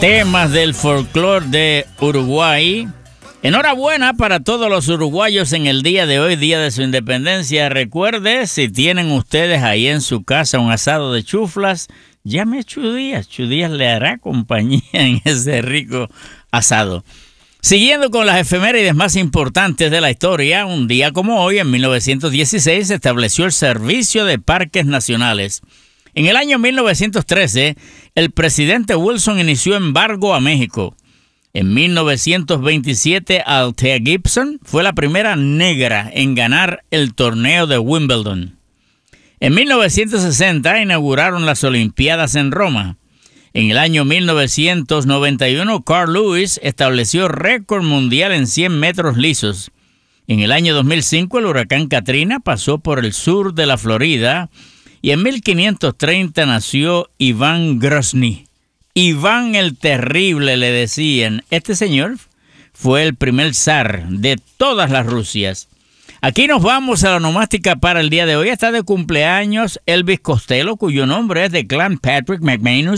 Temas del folclore de Uruguay. Enhorabuena para todos los uruguayos en el día de hoy, día de su independencia. Recuerde, si tienen ustedes ahí en su casa un asado de chuflas, llame a Chudías. Chudías le hará compañía en ese rico asado. Siguiendo con las efemérides más importantes de la historia, un día como hoy, en 1916, se estableció el Servicio de Parques Nacionales. En el año 1913, el presidente Wilson inició embargo a México. En 1927, Althea Gibson fue la primera negra en ganar el torneo de Wimbledon. En 1960 inauguraron las Olimpiadas en Roma. En el año 1991, Carl Lewis estableció récord mundial en 100 metros lisos. En el año 2005, el huracán Katrina pasó por el sur de la Florida. Y en 1530 nació Iván Grozny. Iván el Terrible le decían. Este señor fue el primer zar de todas las Rusias. Aquí nos vamos a la onomástica para el día de hoy. Está de cumpleaños Elvis Costello, cuyo nombre es de Clan Patrick McManus.